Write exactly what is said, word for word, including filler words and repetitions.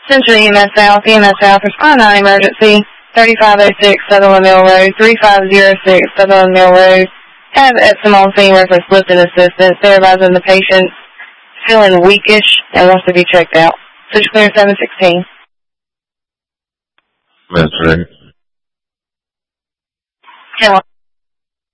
Central E M S South, E M S South, respond on emergency, thirty-five oh six Sutherland Mill Road, three five oh six Sutherland Mill Road. Have Epsom on scene reference lifting assistance. They're advising the patient feeling weakish and wants to be checked out. Switch clear seven sixteen. That's right. Hello.